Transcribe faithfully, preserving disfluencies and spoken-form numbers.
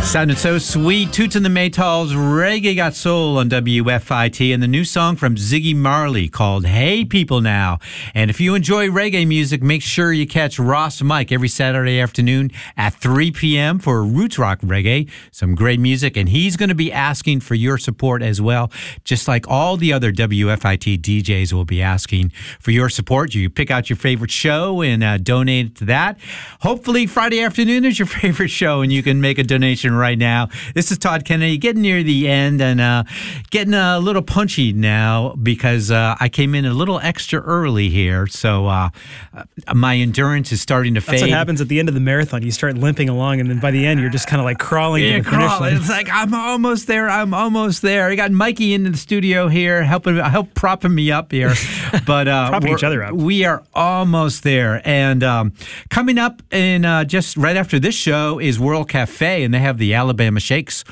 Sounded so sweet. Toots and the Maytals, Reggae Got Soul on W F I T, and the new song from Ziggy Marley called Hey People Now. And if you enjoy reggae music, make sure you catch Ross Mike every Saturday afternoon at three p.m. for Roots Rock Reggae. Some great music, and he's going to be asking for your support as well, just like all the other W F I T D Js will be asking for your support. You pick out your favorite show and uh, donate to that. Hopefully Friday afternoon is your favorite show, and you can make a donation right now. This is Todd Kennedy getting near the end and uh, getting a little punchy now because uh, I came in a little extra early here. So uh, my endurance is starting to fade. That's what happens at the end of the marathon. You start limping along, and then by the end, you're just kind of like crawling yeah, to the finish line. It's like, I'm almost there. I'm almost there. I got Mikey in the studio here, helping, help propping me up here. But uh, propping each other up. We are almost there. And um, coming up in uh, just right after this show is World Cafe, and they have the Alabama Shakes